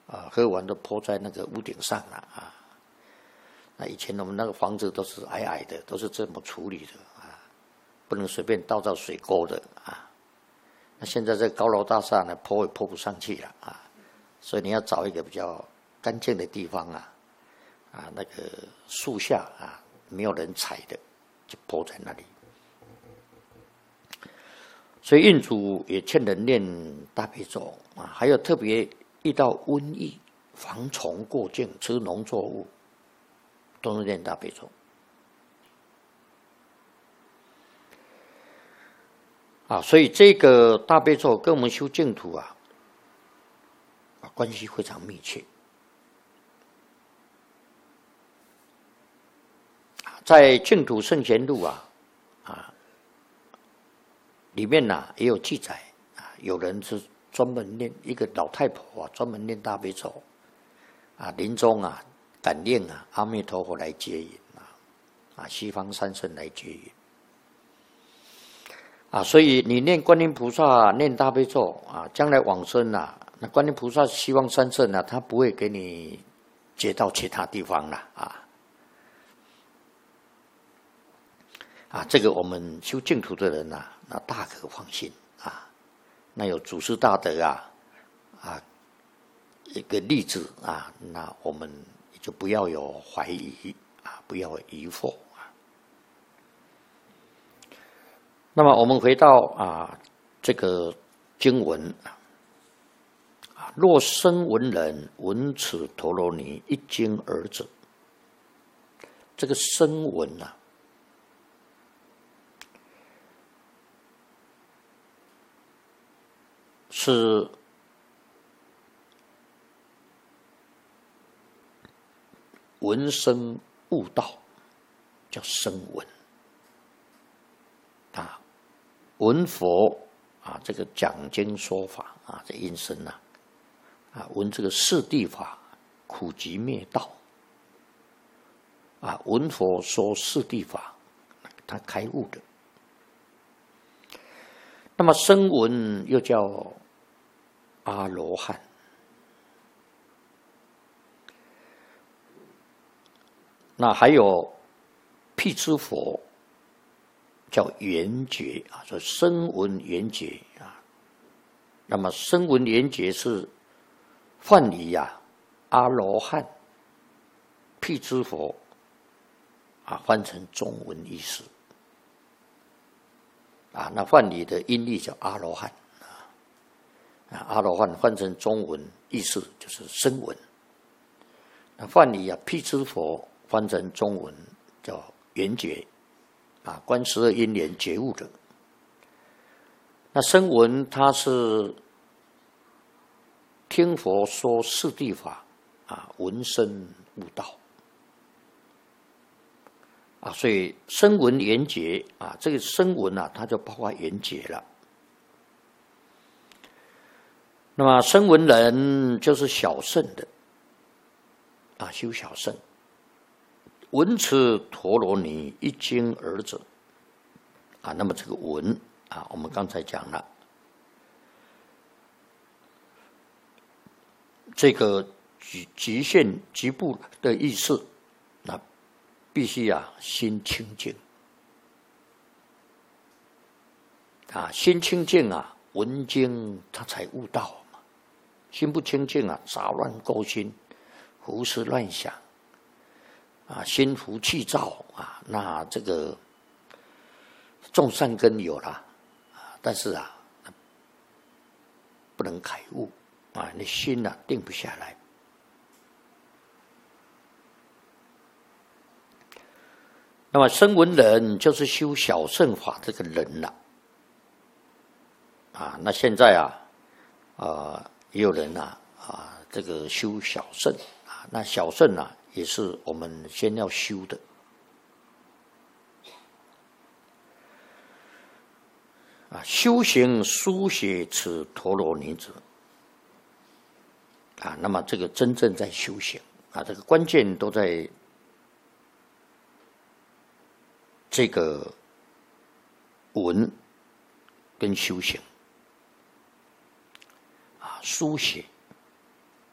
喝完都泼在那个屋顶上了啊。那以前我们那个房子都是矮矮的，都是这么处理的啊，不能随便倒到水沟的啊。那现在这高楼大厦呢，泼也泼不上去了啊，所以你要找一个比较干净的地方啊，那个树下啊，没有人踩的，就泼在那里。所以印主也劝人念大悲咒啊，还有特别遇到瘟疫、防虫过境、吃农作物，都是念大悲咒。所以这个大悲咒跟我们修净土关系非常密切。在净土圣贤录里面也有记载有人是专门念，一个老太婆专门念大悲咒临终感应阿弥陀佛来接引西方三圣来接引所以你念观音菩萨念大悲咒将来往生那观音菩萨西方三圣他不会给你接到其他地方了这个我们修净土的人那大可放心那有祖师大德一个例子那我们就不要有怀疑不要有疑惑那么我们回到这个经文若声闻人闻此陀罗尼一经而止，这个声闻是闻声悟道，叫声闻闻佛这个讲经说法这音声闻这个四谛法苦集灭道闻佛说四谛法，他开悟的。那么声闻又叫阿罗汉，那还有辟支佛叫圆觉所以声闻圆觉那么声闻圆觉是梵语阿罗汉辟支佛翻成中文意思那梵语的音译叫阿罗汉阿罗汉翻成中文意思就是声闻。那梵语辟支佛翻成中文叫圆觉观12因缘觉悟的。那声闻它是听佛说四谛法闻声悟道所以声闻缘觉这个声闻它就包括缘觉了。那么声闻人就是小乘的修小乘，闻此陀罗尼一经而止那么这个闻我们刚才讲了，这个局限局部的意思，那必须心清净心清净闻经他才悟道嘛。心不清净杂乱勾心，胡思乱想心浮气躁那这个种善根有了但是不能开悟你心定不下来。那么声闻人就是修小乘法这个人了那现在也有人这个修小乘那小乘也是我们先要修的修行书写此陀罗尼者那么这个真正在修行这个关键都在这个闻跟修行书写